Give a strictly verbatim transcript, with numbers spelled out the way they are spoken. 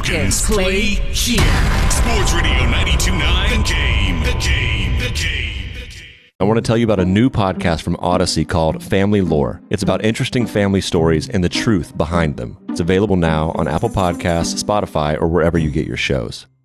Falcons play here. Sports Radio ninety-two point nine. The Game. The Game. The Game. I want to tell you about a new podcast from Odyssey called Family Lore. It's about interesting family stories and the truth behind them. It's available now on Apple Podcasts, Spotify, or wherever you get your shows.